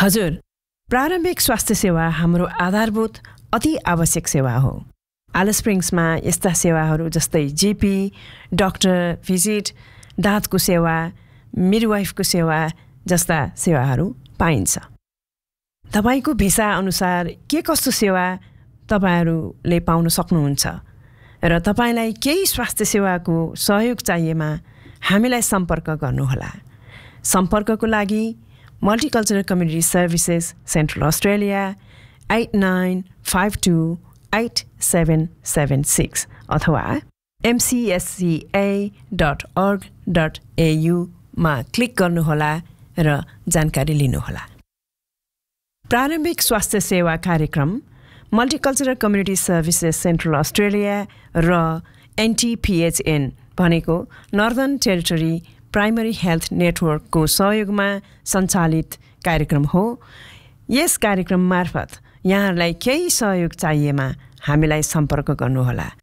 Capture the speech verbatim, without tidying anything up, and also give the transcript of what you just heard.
हजुर, प्रारम्भिक स्वास्थ्य सेवा हाम्रो आधारभूत अति आवश्यक सेवा हो। एलिस स्प्रिङ्समा यस्ता सेवाहरू जस्तै जेपी, डाक्टर भिजिट, दाँतको सेवा, मिडवाइफको सेवा जस्ता सेवाहरू पाइन्छ। तपाईको भिसा अनुसार के कस्तो सेवा तपाईहरूले पाउन सक्नुहुन्छ र तपाईलाई केही स्वास्थ्य सेवाको सहयोग चाहिएमा हामीलाई सम्पर्क गर्नुहोला। सम्पर्कको लागि multicultural community services central Australia eight nine five two eight seven seven six अथवा m c s c a dot org dot a u मा क्लिक गर्नुहोला र जानकारी लिनुहोला। प्रारम्भिक स्वास्थ्य सेवा कार्यक्रम multicultural community services central Australia र N T P H N भनेको नर्दर्न टेरिटरी प्राइमरी हेल्थ नेटवर्कको सहयोगमा सञ्चालित कार्यक्रम हो। यस कार्यक्रम मार्फत यहाँहरूलाई केही सहयोग चाहिएमा हामीलाई सम्पर्क गर्नुहोला।